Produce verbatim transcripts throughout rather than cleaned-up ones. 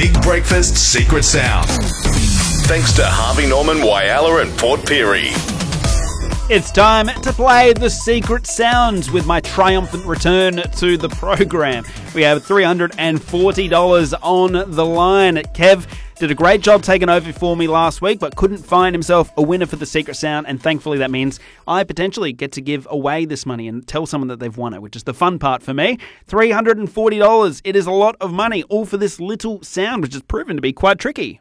Big Breakfast Secret Sound. Thanks to Harvey Norman, Whyalla and Port Pirie. It's time to play the secret sounds with my triumphant return to the program. We have three hundred forty dollars on the line. Kev did a great job taking over for me last week, but couldn't find himself a winner for the secret sound, and thankfully that means I potentially get to give away this money and tell someone that they've won it, which is the fun part for me. three hundred forty dollars. It is a lot of money, all for this little sound, which has proven to be quite tricky.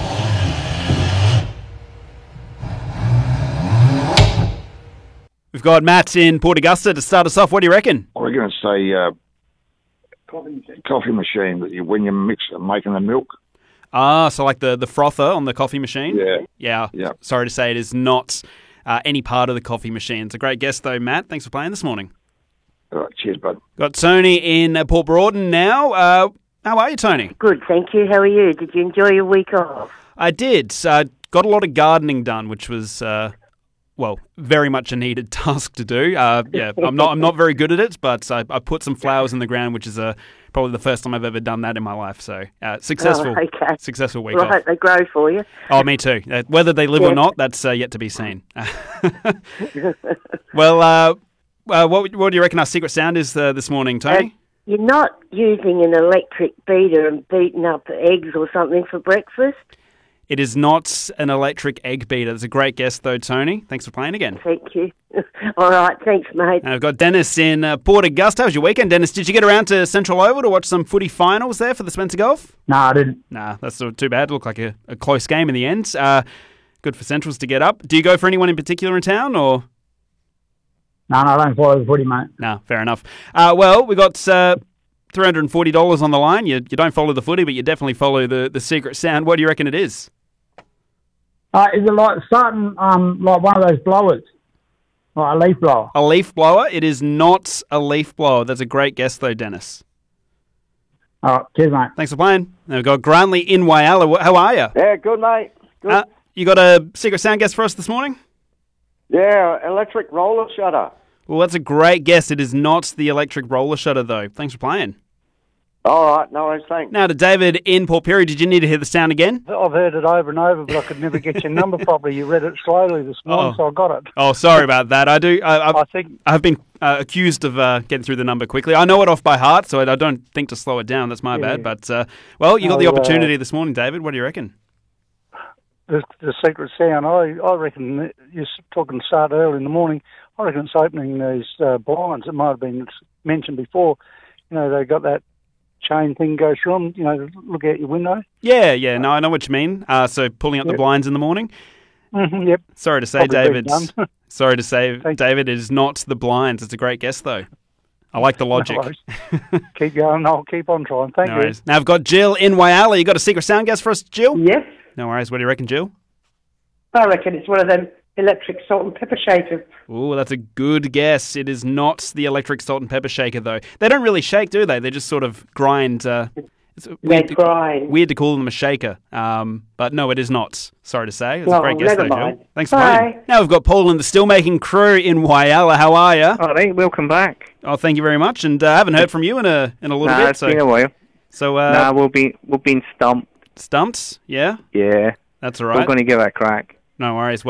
We've got Matt in Port Augusta to start us off. What do you reckon? We're going to say uh, coffee machine. Coffee machine that you, when you mix making the milk. Ah, so like the, the frother on the coffee machine? Yeah. Yeah. Yeah. Sorry to say it is not uh, any part of the coffee machine. It's a great guest though, Matt. Thanks for playing this morning. All right, cheers, bud. Got Tony in uh, Port Broughton now. Uh, how are you, Tony? Good, thank you. How are you? Did you enjoy your week off? I did. Uh, got a lot of gardening done, which was... Uh, Well, very much a needed task to do. Uh, yeah, I'm not. I'm not very good at it, but I, I put some flowers in the ground, which is uh, probably the first time I've ever done that in my life. So uh, successful, oh, okay. successful week Well, off. I hope they grow for you. Oh, me too. Uh, whether they live Yeah. or not, that's uh, yet to be seen. Well, uh, uh, what what do you reckon our secret sound is uh, this morning, Tony? Uh, you're not using an electric beater and beating up eggs or something for breakfast? It is not an electric egg beater. That's a great guess, though, Tony. Thanks for playing again. Thank you. All right, thanks, mate. And I've got Dennis in uh, Port Augusta. How was your weekend, Dennis? Did you get around to Central Oval to watch some footy finals there for the Spencer Golf? No, I didn't. Nah, that's not too bad. It looked like a, a close game in the end. Uh, good for Centrals to get up. Do you go for anyone in particular in town, or...? No, no, I don't follow the footy, mate. No, fair enough. Uh, well, we got uh, three hundred forty dollars on the line. You you don't follow the footy, but you definitely follow the, the secret sound. What do you reckon it is? Uh, is it like starting um like one of those blowers, like a leaf blower? A leaf blower? It is not a leaf blower. That's a great guess, though, Dennis. All right, cheers, mate. Thanks for playing. Now we've got Grantley in Whyalla. How are you? Yeah, good, mate. Good. Uh, you got a secret sound guess for us this morning? Yeah, electric roller shutter. Well, that's a great guess. It is not the electric roller shutter, though. Thanks for playing. All right, no worries, thanks. Now to David in Port Pirie. Did you need to hear the sound again? I've heard it over and over, but I could never get your number properly. You read it slowly this morning, Oh. so I got it. Oh, sorry about that. I do. I, I've, I think I've been uh, accused of uh, getting through the number quickly. I know it off by heart, so I, I don't think to slow it down. That's my Yeah. bad. But uh, well, you got the Oh, uh, opportunity this morning, David. What do you reckon? the, the secret sound, I, I reckon, that you're talking start early in the morning, I reckon it's opening these uh, blinds. It might have been mentioned before. You know, they got that chain thing go through them, you know, look out your window. Yeah, yeah. No, I know what you mean. Uh, so pulling up the Yep. blinds in the morning. Mm-hmm, yep. Sorry to say, Probably been David. done. Sorry to say, Thank- David. It is not the blinds. It's a great guess, though. I like the logic. No worries. Keep going. I'll keep on trying. Thank No you. worries. Now I've got Jill in Whyalla. You got a secret sound guess for us, Jill? Yes, No worries. What do you reckon, Jill? I reckon it's one of them electric salt and pepper shakers. Oh, that's a good guess. It is not the electric salt and pepper shaker, though. They don't really shake, do they? They just sort of grind. Uh, it's They weird to, grind. weird to call them a shaker. Um, but no, it is not. Sorry to say. It's a Well, great guess, never though, mind. Jill. Thanks for Bye. playing. Now we've got Paul and the Stillmaking crew in Whyalla. How are you? Oh, hey, welcome back. Oh, thank you very much. And I uh, haven't heard from you in a in a little Nah, bit. it's So, been a while. so uh, nah, we'll be we've been stumped. stumped? Yeah, Yeah, that's all we're right. going to give it a crack. No worries.